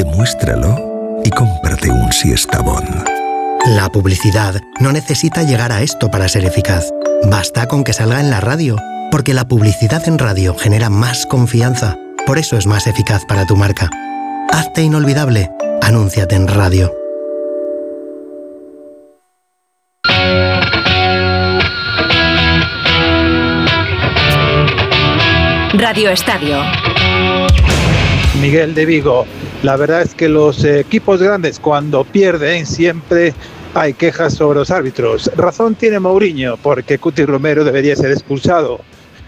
Demuéstralo y cómprate un Siestabón. La publicidad no necesita llegar a esto para ser eficaz. Basta con que salga en la radio, porque la publicidad en radio genera más confianza. Por eso es más eficaz para tu marca. Hazte inolvidable. Anúnciate en radio. Radio Estadio. Miguel de Vigo. La verdad es que los equipos grandes, cuando pierden, siempre hay quejas sobre los árbitros. Razón tiene Mourinho, porque Cuti Romero debería ser expulsado.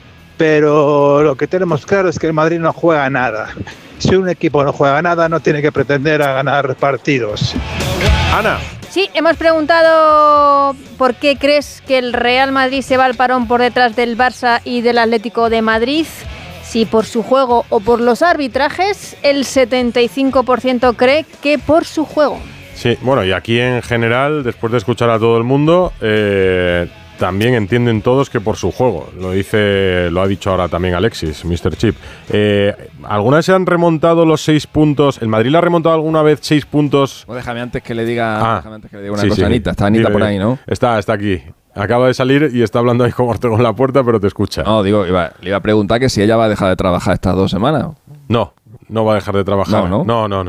Pero lo que tenemos claro es que el Madrid no juega nada. Si un equipo no juega nada, no tiene que pretender a ganar partidos. Ana. Sí, hemos preguntado por qué crees que el Real Madrid se va al parón por detrás del Barça y del Atlético de Madrid. Si por su juego o por los arbitrajes, el 75% cree que por su juego. Sí, bueno, y aquí en general, después de escuchar a todo el mundo, también entienden todos que por su juego. Lo ha dicho ahora también Alexis, Mr. Chip. ¿Alguna vez se han remontado los 6 puntos? ¿El Madrid le ha remontado alguna vez 6 puntos? Pues déjame antes que le diga una cosa, Anita. Está Anita por ahí, ¿no? Está aquí. Acaba de salir y está hablando ahí con Ortega en la puerta, pero te escucha. No, digo, le iba a preguntar que si ella va a dejar de trabajar estas 2 semanas. No va a dejar de trabajar. No.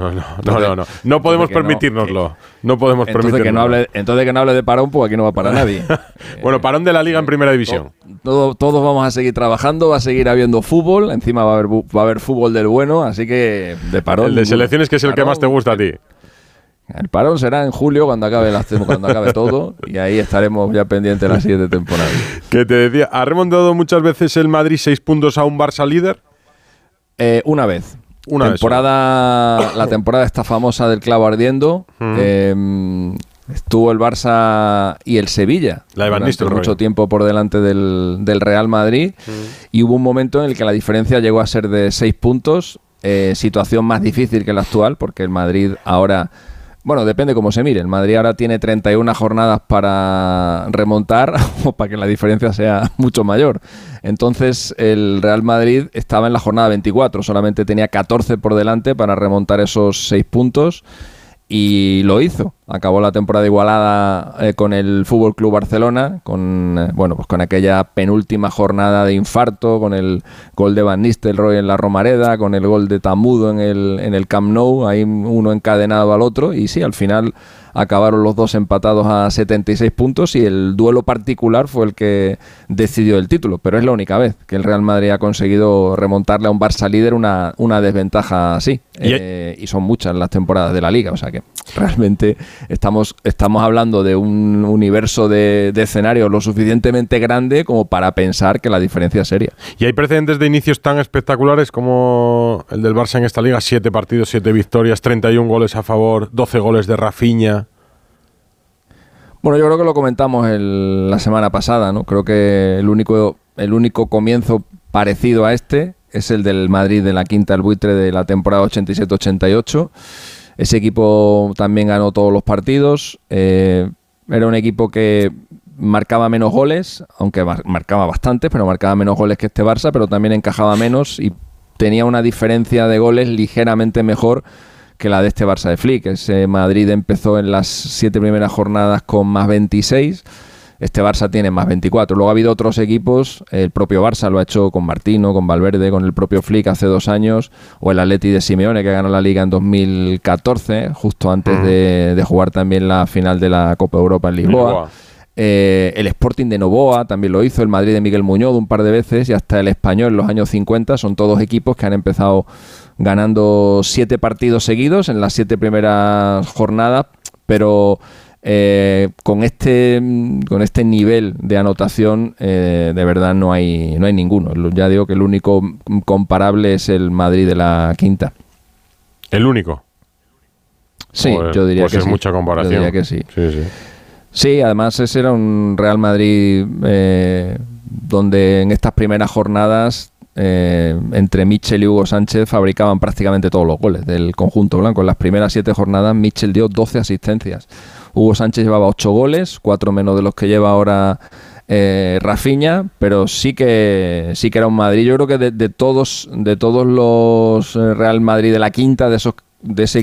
No podemos permitírnoslo. No podemos permitirnoslo. Entonces que no hable de parón, pues aquí no va a parar nadie. Bueno, parón de la Liga en Primera División. Todos vamos a seguir trabajando, va a seguir habiendo fútbol, encima va a haber fútbol del bueno, así que de parón. El de selecciones, que es el que más te gusta a ti. El parón será en julio cuando acabe todo, y ahí estaremos ya pendientes de la siguiente temporada. Que te decía, ¿ha remontado muchas veces el Madrid 6 puntos a un Barça líder? Una vez. La temporada esta famosa del clavo ardiendo. Estuvo el Barça y el Sevilla durante mucho tiempo por delante del Real Madrid, y hubo un momento en el que la diferencia llegó a ser de 6 puntos, situación más difícil que la actual, porque el Madrid ahora... Bueno, depende cómo se mire. El Madrid ahora tiene 31 jornadas para remontar o para que la diferencia sea mucho mayor. Entonces, el Real Madrid estaba en la jornada 24. Solamente tenía 14 por delante para remontar esos 6 puntos. Y lo hizo. Acabó la temporada igualada con el Fútbol Club Barcelona, con aquella penúltima jornada de infarto, con el gol de Van Nistelrooy en la Romareda, con el gol de Tamudo en el Camp Nou, ahí uno encadenado al otro, y sí, al final acabaron los dos empatados a 76 puntos y el duelo particular fue el que decidió el título, pero es la única vez que el Real Madrid ha conseguido remontarle a un Barça líder una desventaja así, y son muchas las temporadas de la Liga, o sea que realmente estamos hablando de un universo de escenarios lo suficientemente grande como para pensar que la diferencia es seria. Y hay precedentes de inicios tan espectaculares como el del Barça en esta Liga: 7 partidos, 7 victorias, 31 goles a favor, 12 goles de Rafinha. Bueno, yo creo que lo comentamos la semana pasada, ¿no? Creo que el único comienzo parecido a este es el del Madrid de la quinta del buitre de la temporada 87-88. Ese equipo también ganó todos los partidos. Era un equipo que marcaba menos goles, aunque marcaba bastantes, pero marcaba menos goles que este Barça, pero también encajaba menos y tenía una diferencia de goles ligeramente mejor que la de este Barça de Flick. Ese Madrid empezó en las 7 primeras jornadas con más 26, este Barça tiene más 24. Luego ha habido otros equipos, el propio Barça lo ha hecho con Martino, con Valverde, con el propio Flick hace 2 años, o el Atleti de Simeone, que ganó la Liga en 2014, justo antes de jugar también la final de la Copa Europa en Lisboa. El Sporting de Novoa también lo hizo, el Madrid de Miguel Muñoz un par de veces, y hasta el Español en los años 50. Son todos equipos que han empezado ganando 7 partidos seguidos en las 7 primeras jornadas, pero con este nivel de anotación de verdad no hay ninguno. Ya digo que el único comparable es el Madrid de la quinta. ¿El único? Sí, yo diría que sí. Pues es mucha comparación. Yo diría que sí. Sí. Sí, además ese era un Real Madrid donde en estas primeras jornadas entre Mitchell y Hugo Sánchez fabricaban prácticamente todos los goles del conjunto blanco. En las primeras 7 jornadas Mitchell dio 12 asistencias. Hugo Sánchez llevaba 8 goles, 4 menos de los que lleva ahora Rafinha, pero sí que era un Madrid. Yo creo que de todos los Real Madrid de la quinta, de ese